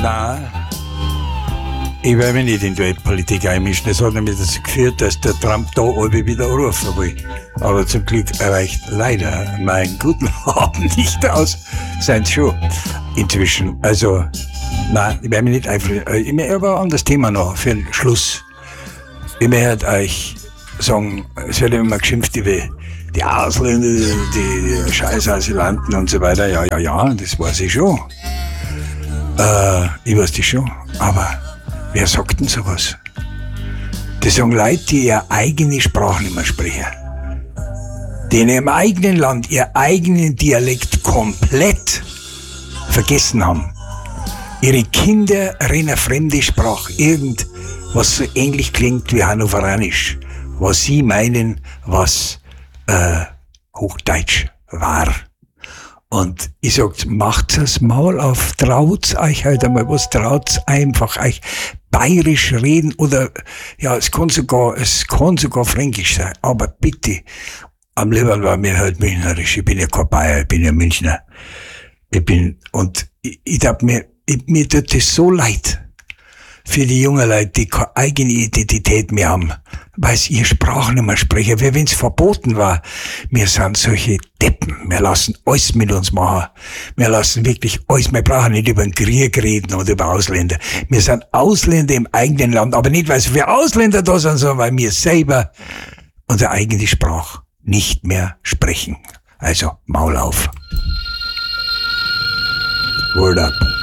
Nein, ich will mich nicht in die Weltpolitik einmischen. Das hat nämlich dazu geführt, dass der Trump da alle wieder rufen will. Aber zum Glück reicht leider mein guten Abend nicht aus. Seien schon inzwischen. Also, nein, ich werde mich nicht einfließen. Ich möchte aber ein anderes Thema noch für den Schluss. Ich möchte euch sagen, es wird immer geschimpft über die Ausländer, die scheiß Asylanten und so weiter. Ja, das weiß ich schon. Ich weiß das schon. Aber wer sagt denn sowas? Das sagen Leute, die ihre eigene Sprache nicht mehr sprechen. Die in ihrem eigenen Land ihr eigenen Dialekt komplett vergessen haben. Ihre Kinder reden eine fremde Sprache, irgendwas so ähnlich klingt wie Hannoveranisch, was sie meinen, was Hochdeutsch war. Und ich sag, macht's das Maul auf, traut's euch halt einmal was, traut's einfach euch bayerisch reden oder, ja, es kann sogar fränkisch sein, aber bitte, am liebsten war mir halt münchnerisch, ich bin ja kein Bayer, ich bin ja Münchner. Ich dachte mir tut das so leid für die jungen Leute, die keine eigene Identität mehr haben, weil sie ihre Sprache nicht mehr sprechen, wie wenn es verboten war. Wir sind solche Deppen, wir lassen alles mit uns machen. Wir lassen wirklich alles, wir brauchen nicht über den Krieg reden oder über Ausländer. Wir sind Ausländer im eigenen Land, aber nicht, weil so viele Ausländer da sind, sondern weil wir selber unsere eigene Sprache nicht mehr sprechen. Also, Maul auf. Word up.